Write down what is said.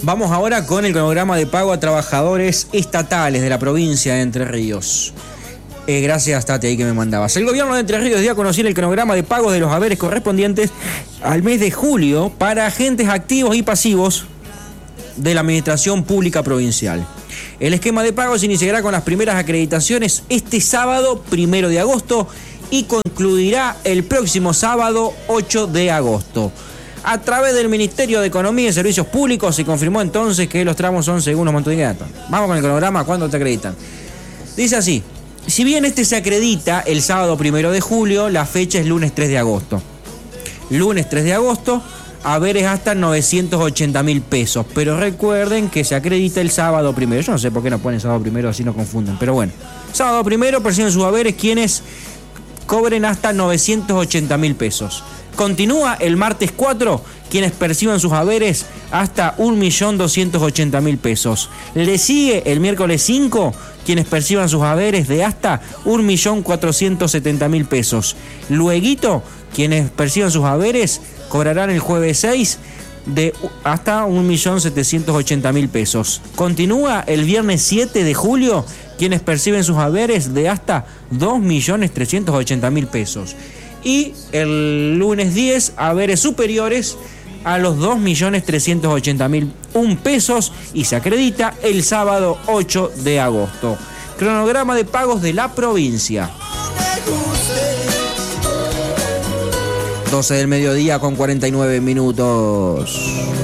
Vamos ahora con el cronograma de pago a trabajadores estatales de la provincia de Entre Ríos. Gracias, Tati, ahí que me mandabas. El gobierno de Entre Ríos dio a conocer el cronograma de pagos de los haberes correspondientes al mes de julio para agentes activos y pasivos de la Administración Pública Provincial. El esquema de pagos iniciará con las primeras acreditaciones este sábado 1 de agosto y concluirá el próximo sábado 8 de agosto. A través del Ministerio de Economía y Servicios Públicos se confirmó entonces que los tramos son según los montos de datos. Vamos con el cronograma, ¿cuándo te acreditan? Dice así: si bien este se acredita el sábado 1 de julio, la fecha es lunes 3 de agosto. Lunes 3 de agosto, haberes hasta 980.000 pesos. Pero recuerden que se acredita el sábado 1. Yo no sé por qué no ponen sábado 1, así no confunden. Pero bueno, sábado 1 perciben sus haberes quienes cobren hasta 980.000 pesos. Continúa el martes 4, quienes perciban sus haberes hasta 1.280.000 pesos. Le sigue el miércoles 5, quienes perciban sus haberes de hasta 1.470.000 pesos. Lueguito, quienes perciban sus haberes cobrarán el jueves 6 de hasta 1.780.000 pesos. Continúa el viernes 7 de julio, quienes perciben sus haberes de hasta 2.380.000 pesos. Y el lunes 10, haberes superiores a los 2.380.001 pesos y se acredita el sábado 8 de agosto. Cronograma de pagos de la provincia. 12 del mediodía con 49 minutos.